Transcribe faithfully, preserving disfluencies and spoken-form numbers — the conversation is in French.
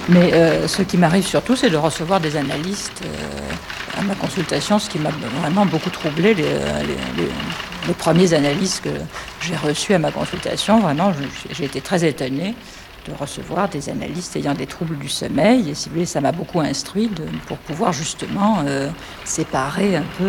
Mais euh, ce qui m'arrive surtout, c'est de recevoir des analystes euh, à ma consultation, ce qui m'a vraiment beaucoup troublé. Les, les, les, les premiers analystes que j'ai reçus à ma consultation, vraiment, je- j'ai été très étonnée de recevoir des analystes ayant des troubles du sommeil. Et si vous voulez, ça m'a beaucoup instruit de- pour pouvoir justement euh, séparer un peu